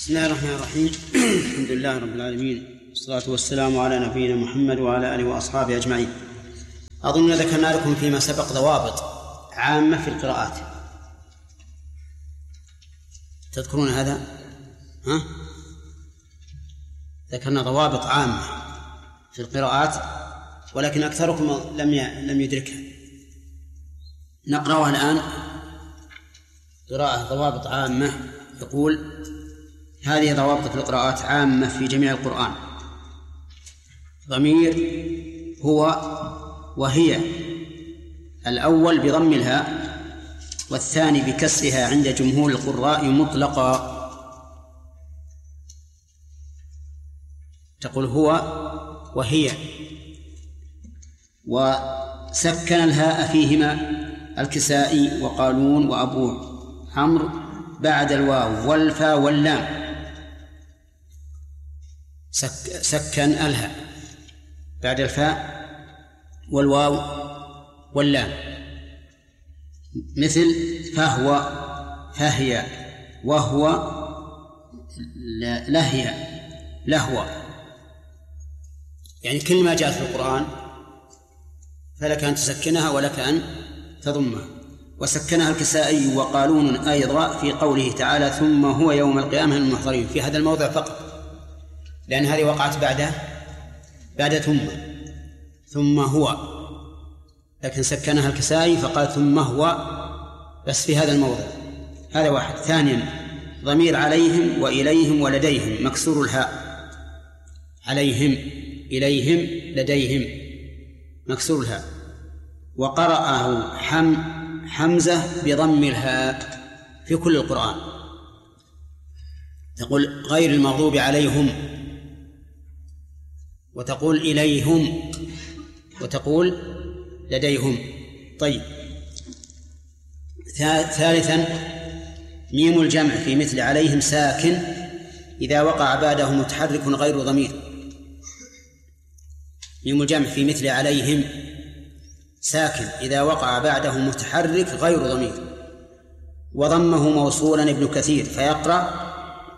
بسم الله الرحمن الرحيم. الحمد لله رب العالمين، والصلاة والسلام على نبينا محمد وعلى آله وأصحابه أجمعين. أظن ذكرنا لكم فيما سبق ضوابط عامة في القراءات، تذكرون هذا؟ ذكرنا ضوابط عامة في القراءات، ولكن أكثركم لم يدركها. نقرأها الآن. قراءة ضوابط عامة. يقول: هذه ضوابط القراءات عامة في جميع القرآن. ضمير هو وهي، الأول بضم الهاء والثاني بكسرها عند جمهور القراء مطلقا. تقول هو وهي، وسكن الهاء فيهما الكسائي وقالون وأبو عمرو بعد الواو والفاء واللام. سكن الهاء بعد الفاء والواو واللام، مثل فهو، فهي، وهو، لهي، لهو. يعني كل ما جاءت في القرآن فلك أن تسكنها ولك أن تضمها. وسكنها الكسائي وقالون أيضا في قوله تعالى: ثم هو يوم القيامة من المحضرين، في هذا الموضع فقط، لأن هذه وقعت بعد ثم هو، لكن سكنها الكسائي فقال ثم هو بس في هذا الموضع. هذا واحد. ثانيا ضمير عليهم وإليهم ولديهم مكسور الهاء. عليهم، إليهم، لديهم مكسور الهاء. وقرأه حمزة بضم الهاء في كل القرآن. تقول غير المغضوب عليهم، وتقول إليهم، وتقول لديهم. طيب. ثالثا ميم الجمع في مثل عليهم ساكن إذا وقع بعده متحرك غير ضمير. ميم الجمع في مثل عليهم ساكن إذا وقع بعده متحرك غير ضمير. وضمه موصولا ابن كثير فيقرأ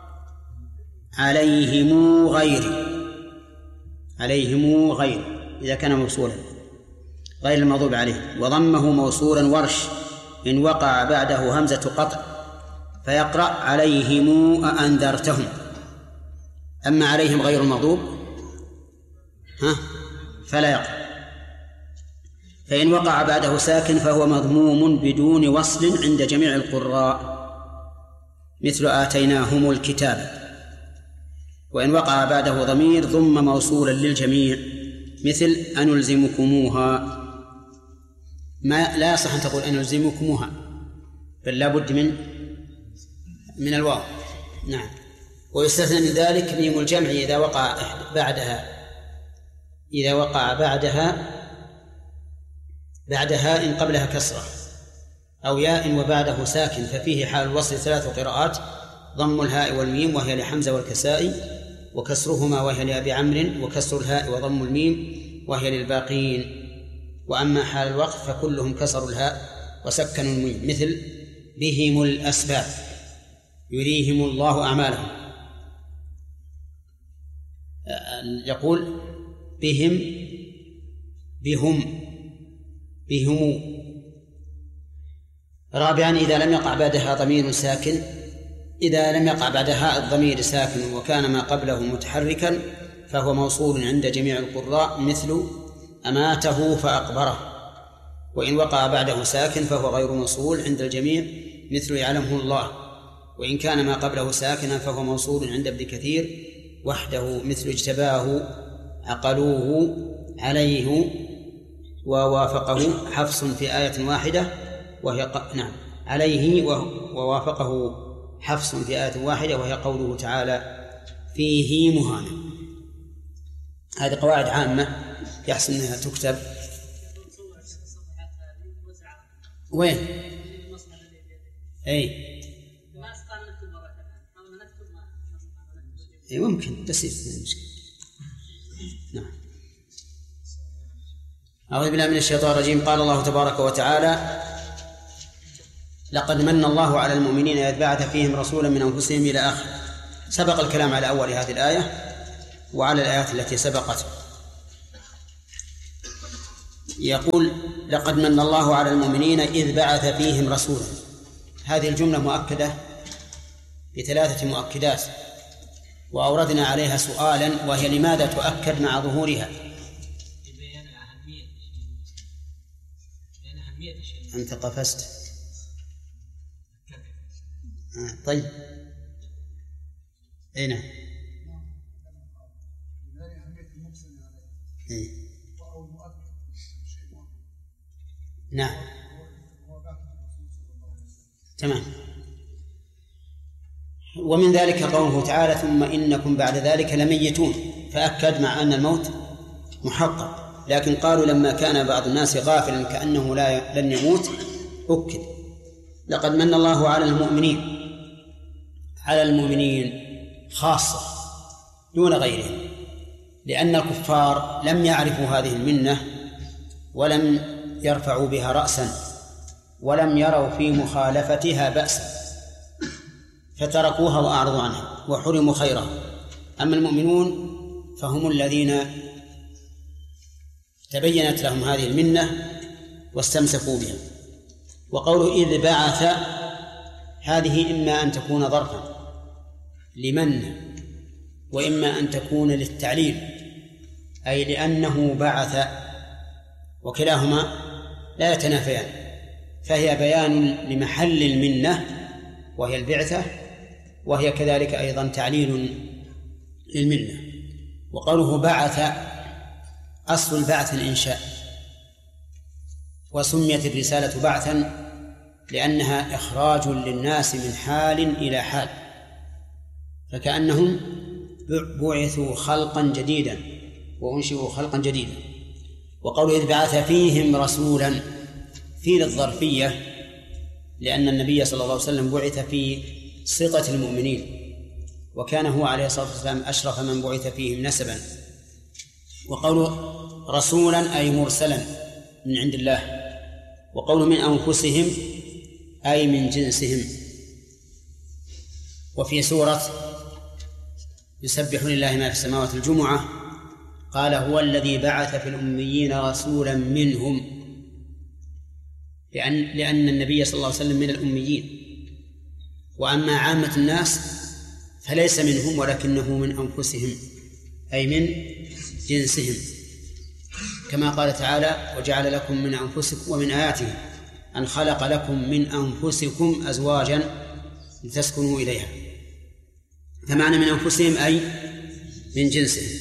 عليهم غير، عليهم غير إذا كان موصولا غير المغضوب عليه. وضمه موصولا ورش إن وقع بعده همزة قطع فيقرأ عليهم أأنذرتهم. أما عليهم غير المغضوب فلا يقرأ. فإن وقع بعده ساكن فهو مضموم بدون وصل عند جميع القراء، مثل آتيناهم الكتاب. وإن وقع بعده ضمير ضم موصولا للجميع، مثل أنلزمكموها. ما لا يصح أن تقول أنلزمكموها، بل لا بد من الواو. نعم. ويستثنى من ذلك ميم الجمع إذا وقع بعدها إن قبلها كسرة، أو ياء وبعده ساكن، ففيه حال الوصل 3 قراءات: ضم الهاء والميم وهي لحمزة والكسائي، وكسرهما وهي لأبي عمرو، وكسر الهاء وضم الميم وهي للباقين. وأما حال الوقف فكلهم كسروا الهاء وسكنوا الميم، مثل بهم الأسباب، يريهم الله أعمالهم. يقول بهم. رابعا إذا لم يقع بعدها ضمير ساكن، إذا لم يقع بعدها الضمير ساكن وكان ما قبله متحركا فهو موصول عند جميع القراء، مثل أماته فأقبره. وإن وقع بعده ساكن فهو غير موصول عند الجميع، مثل يعلمه الله. وإن كان ما قبله ساكنا فهو موصول عند ابن كثير وحده، مثل اجتباه، عقلوه، عليه، ووافقه حفص في آية واحدة وهي عليه، ووافقه حفص في آية واحدة وهي قوله تعالى فيه مهانة. هذه قواعد عامة يحسن أنها تكتب. وين؟ أي ممكن تسير المشكلة. نعم. أعوذ بالله من الشيطان الرجيم. قال الله تبارك وتعالى: لقد من الله على المؤمنين إذ بعث فيهم رسولا من أنفسهم إلى آخر. سبق الكلام على أول هذه الآية وعلى الآيات التي سبقت. يقول لقد من الله على المؤمنين إذ بعث فيهم رسولا. هذه الجملة مؤكدة بثلاثة مؤكدات، وأوردنا عليها سؤالا وهي لماذا تؤكد مع ظهورها؟ أنت قفزت. طيب أين؟ نعم تمام. ومن ذلك قوله تعالى ثم إنكم بعد ذلك لميتون، فأكد مع أن الموت محقق، لكن قالوا لما كان بعض الناس غافلا كأنه لن يموت أكد. لقد من الله على المؤمنين خاصة دون غيرهم، لأن الكفار لم يعرفوا هذه المنة ولم يرفعوا بها رأسا ولم يروا في مخالفتها بأسا، فتركوها وأعرضوا عنها وحرموا خيرها. أما المؤمنون فهم الذين تبينت لهم هذه المنة واستمسكوا بها. وقوله إذ بعث، هذه إما أن تكون ظرفا لمن وإما أن تكون للتعليل، أي لأنه بعث، وكلاهما لا يتنافيان، فهي بيان لمحل المنة وهي البعثة، وهي كذلك أيضا تعليل للمنة. وقوله بعث، أصل البعث الإنشاء، وسميت الرسالة بعثا لأنها إخراج للناس من حال إلى حال، فكأنهم بعثوا خلقا جديدا وأنشئوا خلقا جديدا. وقوله إذ بعث فيهم رسولا، في للظرفية، لأن النبي صلى الله عليه وسلم بعث في سطة المؤمنين، وكان هو عليه الصلاة والسلام أشرف من بعث فيهم نسبا. وقوله رسولا أي مرسلا من عند الله. وقوله من أنفسهم أي من جنسهم. وفي سورة يسبح لله ما في السماوات الجمعة قال هو الذي بعث في الأميين رسولا منهم، لأن النبي صلى الله عليه وسلم من الأميين، وأما عامة الناس فليس منهم ولكنه من أنفسهم أي من جنسهم، كما قال تعالى وجعل لكم من أنفسكم ومن آياته أن خلق لكم من أنفسكم أزواجا لتسكنوا إليها، فمعنى من أنفسهم أي من جنسهم.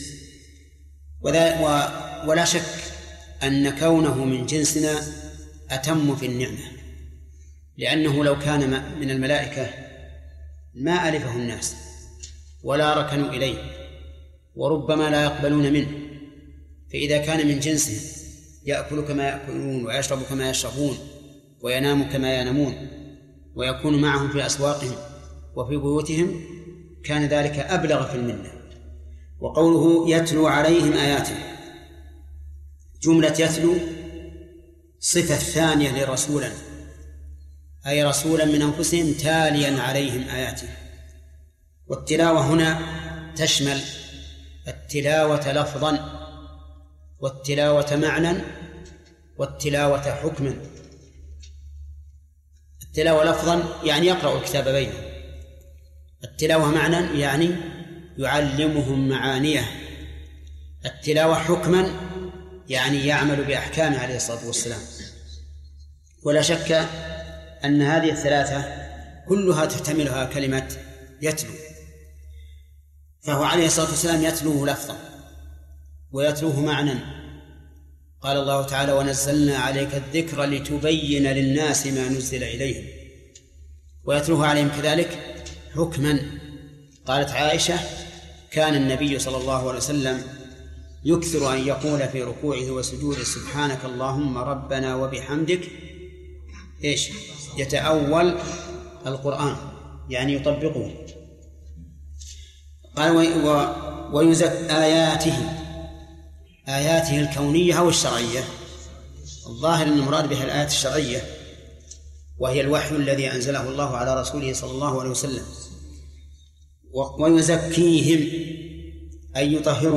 ولا شك أن كونه من جنسنا أتم في النعمة، لأنه لو كان من الملائكة ما ألفه الناس ولا ركنوا إليه وربما لا يقبلون منه، فإذا كان من جنسهم يأكل كما يأكلون ويشرب كما يشربون وينام كما ينامون ويكون معهم في أسواقهم وفي بيوتهم كان ذلك أبلغ في المنة. وقوله يتلو عليهم آياته، جملة يتلو صفة ثانية لرسولا، أي رسولا من أنفسهم تاليا عليهم آياته. والتلاوة هنا تشمل التلاوة لفظا والتلاوة معنى والتلاوة حكما. التلاوة لفظا يعني يقرأ الكتاب بينهم، التلاوة معنى يعني يعلمهم معانيه، التلاوة حكما يعني يعمل بأحكامه عليه الصلاة والسلام. ولا شك أن هذه الثلاثة كلها تحتملها كلمة يتلو، فهو عليه الصلاة والسلام يتلوه لفظا ويتلوه معنى. قال الله تعالى ونزلنا عليك الذكر لتبين للناس ما نزل إليهم، ويتلوه عليهم كذلك حكما. قالت عائشة كان النبي صلى الله عليه وسلم يكثر أن يقول في ركوعه وسجوده سبحانك اللهم ربنا وبحمدك يتأول القرآن يعني يطبقه. قال ويزكي آياته الكونية أو الشرعية. الظاهر أن المراد بها الآيات الشرعية، وهي الوحي الذي أنزله الله على رسوله صلى الله عليه وسلم. ويزكيهم أي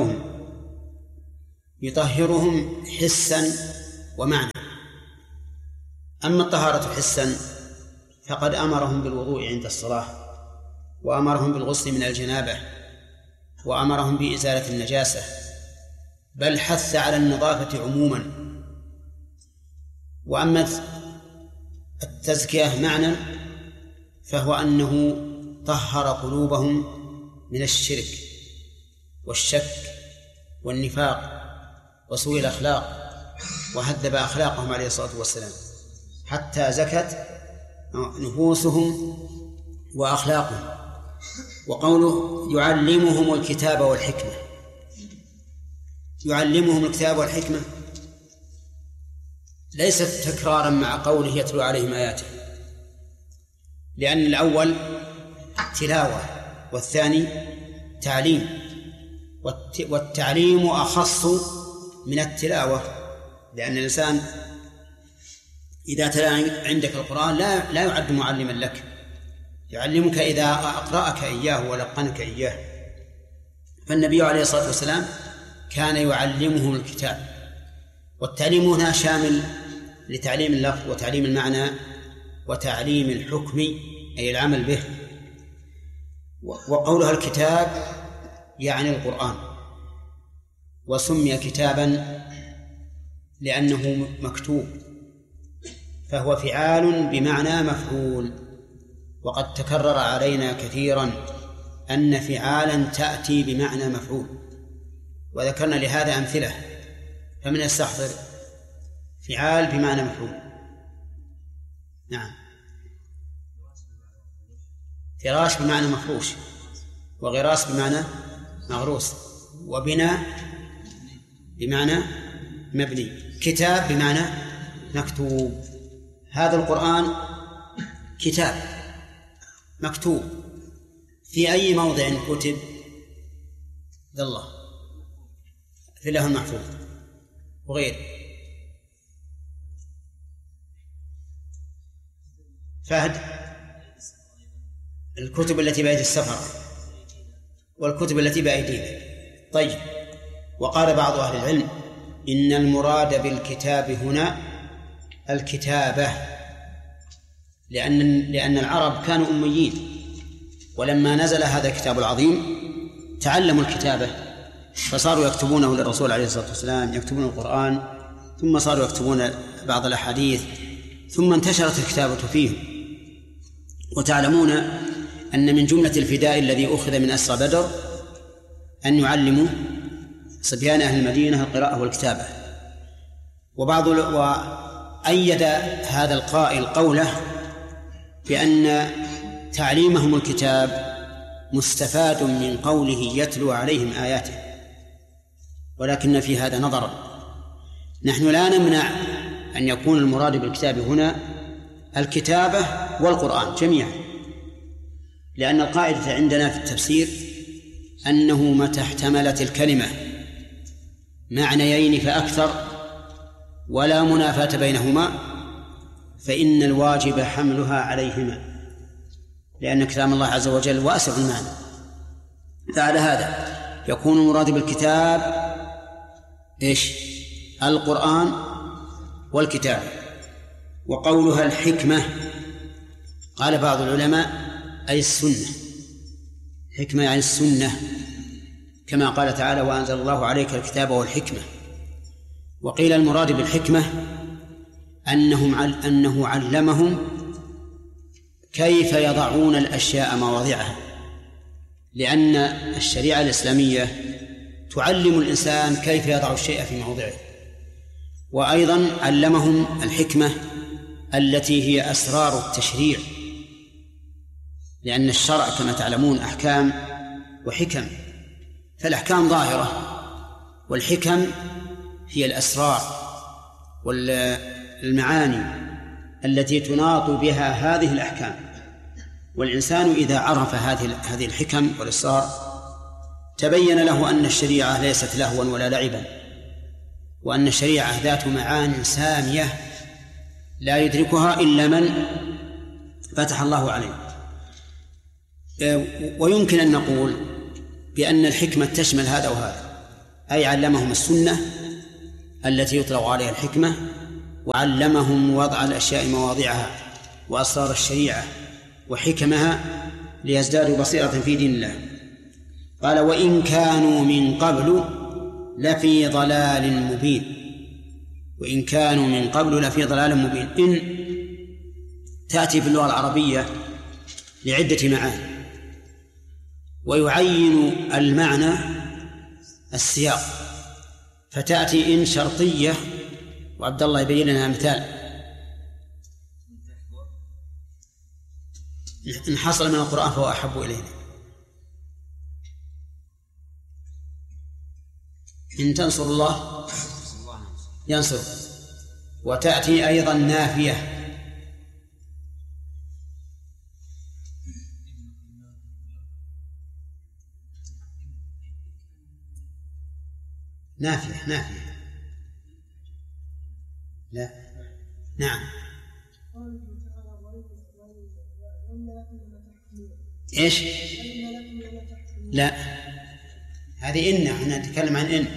يطهرهم حسا ومعنى. أما الطهارة حسا فقد أمرهم بالوضوء عند الصلاة، وأمرهم بالغسل من الجنابة، وأمرهم بإزالة النجاسة، بل حث على النظافة عموما. وأما التزكية معنى فهو أنه طهر قلوبهم من الشرك والشك والنفاق وسوء الأخلاق، وهذب أخلاقهم عليه الصلاة والسلام حتى زكت نفوسهم وأخلاقهم. وقوله يعلمهم الكتاب والحكمة، يعلمهم الكتاب والحكمة ليست تكرارا مع قوله يتلو عليهم آياته، لأن الأول تلاوة والثاني تعليم، والتعليم أخص من التلاوة، لأن الإنسان إذا تلا عندك القرآن لا يعد معلما لك، يعلمك إذا أقرأك إياه ولقنك إياه. فالنبي عليه الصلاة والسلام كان يعلمهم الكتاب، والتعليم هنا شامل لتعليم اللفظ وتعليم المعنى وتعليم الحكم أي العمل به. وقولها الكتاب يعني القرآن، وسمي كتابا لأنه مكتوب، فهو فعال بمعنى مفعول. وقد تكرر علينا كثيرا أن فعالا تأتي بمعنى مفعول، وذكرنا لهذا أمثلة، فمن يستحضر فعال بمعنى مفعول؟ نعم، فراش بمعنى مفروش، وغراس بمعنى مغروس، وبناء بمعنى مبني، كتاب بمعنى مكتوب. هذا القرآن كتاب مكتوب، في أي موضع كتب؟ ذا الله في الله المحفوظ وغيره. فهد الكتب التي بأيدي السفرة والكتب التي بأيدينا. طيب، وقال بعض أهل العلم إن المراد بالكتاب هنا الكتابة، لأن العرب كانوا أميين، ولما نزل هذا الكتاب العظيم تعلموا الكتابة، فصاروا يكتبونه للرسول عليه الصلاة والسلام، يكتبون القرآن، ثم صاروا يكتبون بعض الأحاديث، ثم انتشرت الكتابة فيهم. وتعلمون أن من جملة الفداء الذي أخذ من أسرى بدر أن يعلموا صبيان أهل المدينة القراءة والكتابة. وأيد هذا القائل قوله بأن تعليمهم الكتاب مستفاد من قوله يتلو عليهم آياته، ولكن في هذا نظرا. نحن لا نمنع أن يكون المراد بالكتاب هنا الكتابة والقرآن جميعا، لأن القاعدة عندنا في التفسير أنه متى احتملت الكلمة معنيين فأكثر ولا منافاة بينهما فإن الواجب حملها عليهما، لأن كلام الله عز وجل واسع المعنى. فعلى هذا يكون المراد بالكتاب القرآن والكتاب. وقولها الحكمة قال بعض العلماء أي السنة، حكمة يعني السنة، كما قال تعالى وأنزل الله عليك الكتاب والحكمة. وقيل المراد بالحكمة أنه علمهم كيف يضعون الأشياء مواضعها، لأن الشريعة الإسلامية تعلم الإنسان كيف يضع الشيء في موضعه. وأيضا علمهم الحكمة التي هي أسرار التشريع، لأن الشرع كما تعلمون أحكام وحكم، فالأحكام ظاهرة، والحكم هي الأسرار والمعاني التي تناط بها هذه الأحكام. والإنسان إذا عرف هذه الحكم والأسرار تبين له أن الشريعة ليست لهوا ولا لعبا، وأن الشريعة ذات معان سامية لا يدركها إلا من فتح الله عليه. ويمكن أن نقول بأن الحكمة تشمل هذا وهذا، أي علمهم السنة التي يطلق عليها الحكمة، وعلمهم وضع الأشياء مواضعها وأسرار الشريعة وحكمها ليزدادوا بصيرة في دين الله. قال وإن كانوا من قبل لفي ضلال مبين. وإن كانوا من قبل لفي ضلال مبين. إن تأتي في اللغة العربية لعدة معاني، ويعين المعنى السياق، فتأتي إن شرطية، وعبد الله يبين لنا مثال: إن حصل من القرآن فهو أحب إلينا. إن تنصر الله ينصر. وتأتي أيضا نافية، نافية لا نعم. إيش؟ لا، هذه إن، احنا نتكلم عن إن.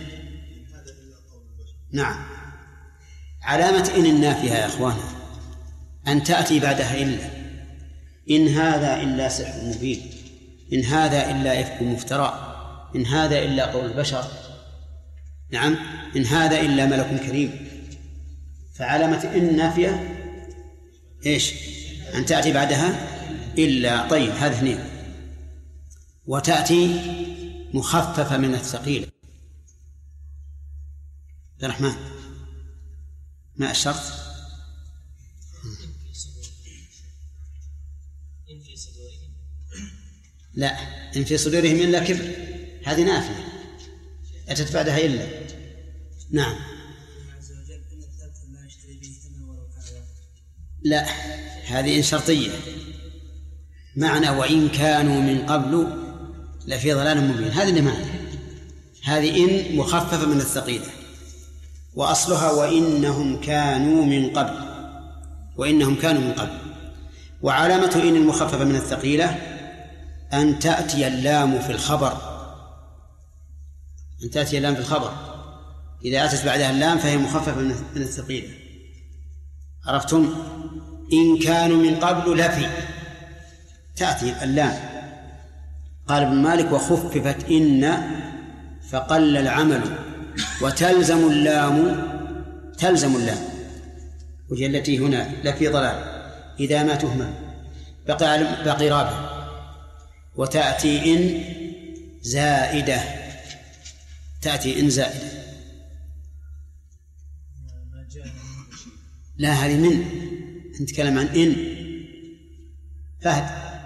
نعم، علامة إن النافية يا أخوانا أن تأتي بعدها إلا. إن هذا إلا سحر مبين، إن هذا إلا إفك مفترى، إن هذا إلا قول البشر، نعم، إن هذا إلا ملك كريم. فعلامة إن نافية إيش؟ أن تأتي بعدها إلا. طيب، هذا اثنين. وتأتي مخففة من الثقيلة. عبد الرحمن، ما الشرط؟ لا، إن في صدورهم إلا كبر، هذه نافية أتت بعدها إلا. نعم. لا، هذه إن شرطية. معنى وإن كانوا من قبل لفي ضلال مبين، هذه اللي معنى. هذه إن مخففة من الثقيلة، وأصلها وإنهم كانوا من قبل، وإنهم كانوا من قبل. وعلامة إن المخففة من الثقيلة أن تأتي اللام في الخبر، أن تأتي اللام في الخبر. إذا أتت بعدها اللام فهي مخففة من الثقيلة. عرفتم؟ إن كانوا من قبل لفي، تأتي اللام. قال ابن مالك وخففت إن فقل العمل، وتلزم اللام، تلزم اللام، وهي التي هنا لفي ضلال إذا ما تهمل، بقي رابع. وتأتي إن زائدة، تأتي إن زائدة. لا، هذه من، نتكلم عن إن. فهد.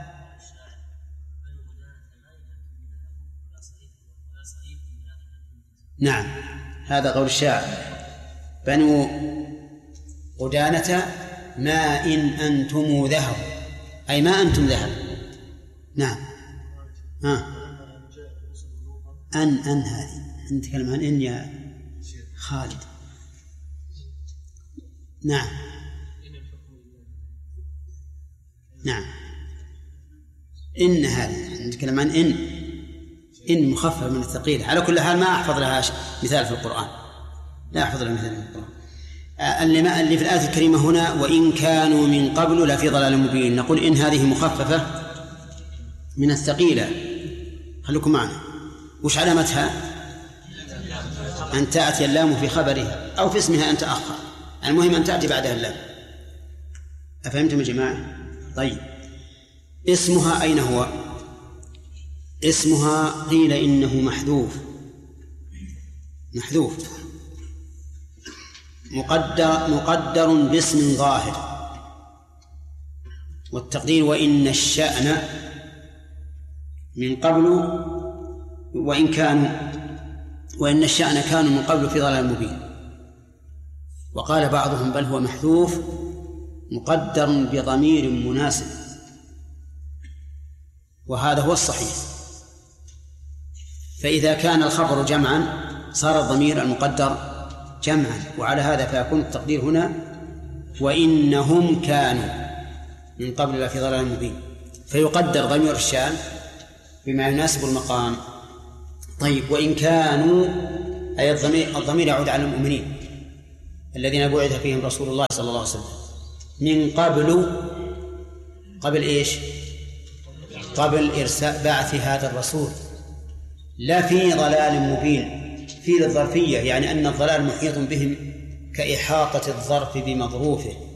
نعم، هذا قول الشاعر: بنو قدانة ما إن أنتم ذهب، أي ما أنتم ذهب. نعم. أن هذه نتكلم عن إن يا خالد. نعم إن هذه نتكلم عن إن مخفف من الثقيل. على كل حال ما أحفظ لها مثال في القرآن، لا أحفظ لها مثال في القرآن. اللي في الآية الكريمة هنا وإن كانوا من قبل لفي ضلال مبين، نقول إن هذه مخففة من الثقيلة. خلوكم معنا. وش علامتها؟ أن تأتي اللام في خبرها أو في اسمها أن تأخر، المهم أن تأتي بعدها اللام. أفهمتم يا جماعة؟ طيب، اسمها أين هو؟ اسمها قيل إنه محذوف مقدر باسم ظاهر، والتقدير وإن الشأن من قبل، وإن الشأن كانوا من قبل في ضلال مبين. وقال بعضهم بل هو محذوف مقدر بضمير مناسب، وهذا هو الصحيح. فإذا كان الخبر جمعا صار الضمير المقدر جمعا، وعلى هذا فيكون التقدير هنا وإنهم كانوا من قبل في ضلال مبين. فيقدر ضمير الشأن بما يناسب المقام. طيب، وإن كانوا، أي الضمير يعود على المؤمنين الذين بعث فيهم رسول الله صلى الله عليه وسلم من قبل إيش؟ قبل إرساء بعث هذا الرسول، لا في ضلال مبين، في للظرفية، يعني أن الضلال محيط بهم كإحاطة الظرف بمظروفه.